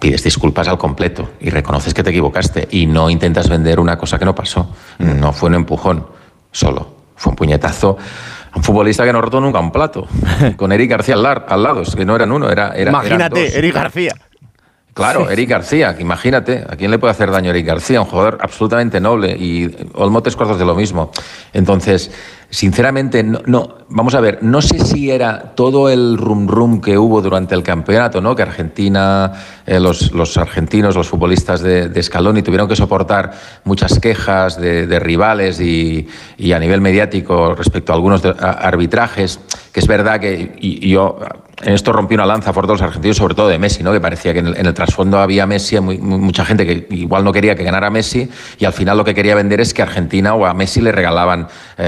pides disculpas al completo y reconoces que te equivocaste y no intentas vender una cosa que no pasó. No fue un empujón solo, fue un puñetazo a un futbolista que no rotó nunca un plato, con Eric García al lado, es que no eran uno, Imagínate, Eric García. Claro, Eric García, imagínate, ¿a quién le puede hacer daño a Eric García? Un jugador absolutamente noble, y Olmo 3/4 de lo mismo. Entonces, sinceramente, no, vamos a ver, no sé si era todo el rum que hubo durante el campeonato, ¿no? Que Argentina, los argentinos, los futbolistas de Scaloni tuvieron que soportar muchas quejas de rivales y a nivel mediático respecto a algunos arbitrajes, que es verdad que y yo en esto rompí una lanza a favor de los argentinos, sobre todo de Messi, ¿no? Que parecía que en el trasfondo había Messi, mucha gente que igual no quería que ganara Messi, y al final lo que quería vender es que Argentina o a Messi le regalaban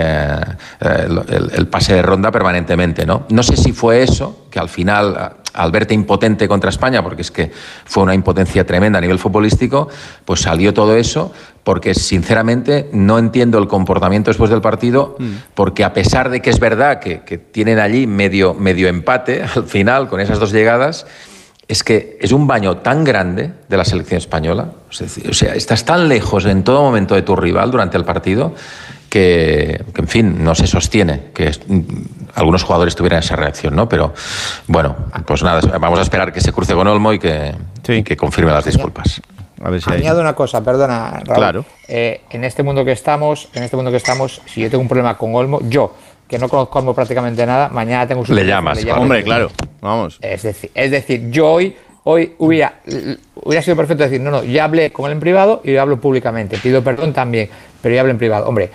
el pase de ronda permanentemente, ¿no? No sé si fue eso, que al final, al verte impotente contra España, porque es que fue una impotencia tremenda a nivel futbolístico, pues salió todo eso, porque sinceramente no entiendo el comportamiento después del partido, porque a pesar de que es verdad que tienen allí medio empate al final con esas dos llegadas, es que es un baño tan grande de la selección española, o sea, estás tan lejos en todo momento de tu rival durante el partido que en fin, no se sostiene que algunos jugadores tuvieran esa reacción, ¿no? Pero bueno, pues nada, vamos a esperar que se cruce con Olmo y que confirme las disculpas. A ver si añado una cosa, perdona, Raúl. Claro. En este mundo que estamos, si yo tengo un problema con Olmo, yo, que no conozco a Olmo prácticamente nada, mañana tengo su... Le llamas. Hombre, claro, vamos. Es decir, yo hoy hubiera sido perfecto decir, no, ya hablé con él en privado y hablo públicamente, pido perdón también, pero ya hablé en privado. Hombre,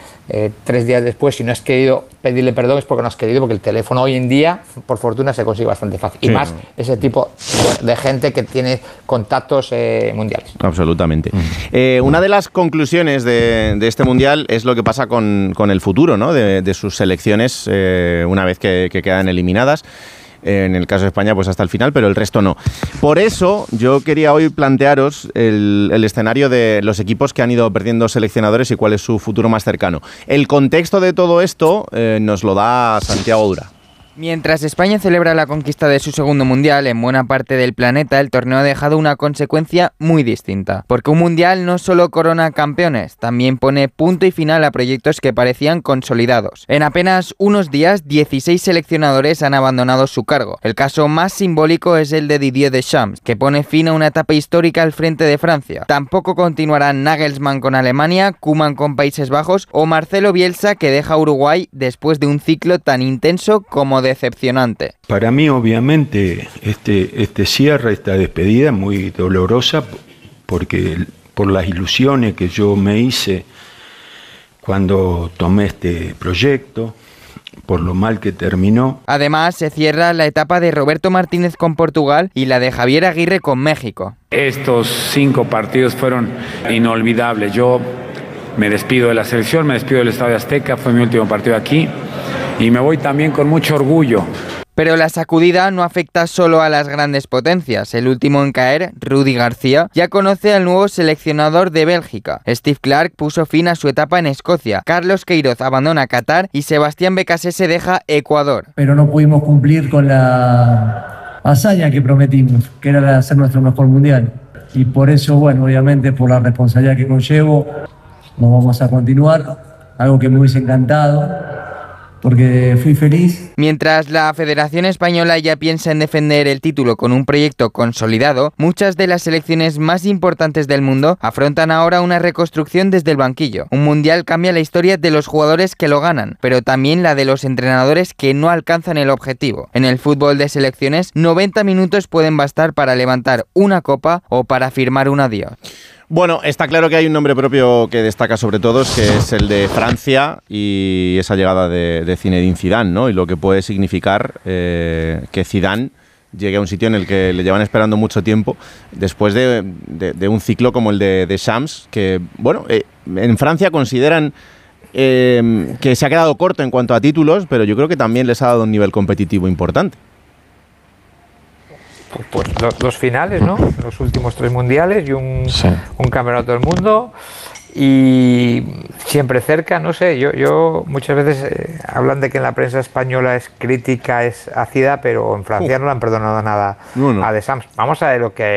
3 días después, si no has querido pedirle perdón es porque no has querido, porque el teléfono hoy en día, por fortuna, se consigue bastante fácil. Y más ese tipo de gente que tiene contactos mundiales. Absolutamente. Una de las conclusiones de este Mundial es lo que pasa con el futuro, ¿no? de sus selecciones una vez que quedan eliminadas. En el caso de España, pues hasta el final, pero el resto no. Por eso, yo quería hoy plantearos el escenario de los equipos que han ido perdiendo seleccionadores y cuál es su futuro más cercano. El contexto de todo esto nos lo da Santiago Dura. Mientras España celebra la conquista de su segundo mundial en buena parte del planeta, el torneo ha dejado una consecuencia muy distinta. Porque un mundial no solo corona campeones, también pone punto y final a proyectos que parecían consolidados. En apenas unos días, 16 seleccionadores han abandonado su cargo. El caso más simbólico es el de Didier Deschamps, que pone fin a una etapa histórica al frente de Francia. Tampoco continuarán Nagelsmann con Alemania, Koeman con Países Bajos o Marcelo Bielsa, que deja Uruguay después de un ciclo tan intenso como decepcionante. Para mí, obviamente, este cierre, esta despedida, muy dolorosa, porque por las ilusiones que yo me hice cuando tomé este proyecto, por lo mal que terminó. Además, se cierra la etapa de Roberto Martínez con Portugal y la de Javier Aguirre con México. Estos 5 partidos fueron inolvidables. Yo me despido de la selección, me despido del Estadio Azteca, fue mi último partido aquí. Y me voy también con mucho orgullo. Pero la sacudida no afecta solo a las grandes potencias. El último en caer, Rudi García, ya conoce al nuevo seleccionador de Bélgica. Steve Clarke puso fin a su etapa en Escocia. Carlos Queiroz abandona Qatar y Sebastián Becasese deja Ecuador. Pero no pudimos cumplir con la hazaña que prometimos, que era hacer nuestro mejor mundial. Y por eso, bueno, obviamente por la responsabilidad que conllevo, no vamos a continuar. Algo que me hubiese encantado, porque fui feliz. Mientras la Federación Española ya piensa en defender el título con un proyecto consolidado, muchas de las selecciones más importantes del mundo afrontan ahora una reconstrucción desde el banquillo. Un mundial cambia la historia de los jugadores que lo ganan, pero también la de los entrenadores que no alcanzan el objetivo. En el fútbol de selecciones, 90 minutos pueden bastar para levantar una copa o para firmar un adiós. Bueno, está claro que hay un nombre propio que destaca sobre todos, que es el de Francia y esa llegada de Zinedine Zidane, ¿no? Y lo que puede significar que Zidane llegue a un sitio en el que le llevan esperando mucho tiempo, después de un ciclo como el de Deschamps, que, bueno, en Francia consideran que se ha quedado corto en cuanto a títulos, pero yo creo que también les ha dado un nivel competitivo importante. Pues 2 finales, ¿no? Los últimos 3 mundiales y un campeonato del mundo, y siempre cerca, no sé, yo muchas veces hablan de que en la prensa española es crítica, es ácida, pero en Francia no le han perdonado nada a Deschamps. Vamos a ver lo que